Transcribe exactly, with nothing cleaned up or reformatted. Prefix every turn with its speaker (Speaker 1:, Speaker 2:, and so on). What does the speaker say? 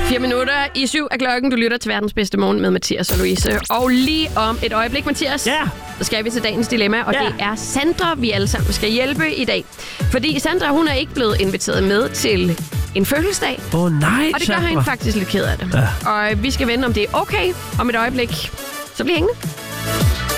Speaker 1: Fire minutter i syv af klokken. Du lytter til verdens bedste morgen med Mathias og Louise. Og lige om et øjeblik, Mathias,
Speaker 2: ja.
Speaker 1: så skal vi til dagens dilemma. Og
Speaker 2: ja.
Speaker 1: det er Sandra, vi alle sammen skal hjælpe i dag. Fordi Sandra, hun er ikke blevet inviteret med til en fødselsdag.
Speaker 2: Åh oh, nej,
Speaker 1: Og det gør hende faktisk lidt ked af det. Ja. Og vi skal vende, om det er okay om et øjeblik. Så bliv hængende.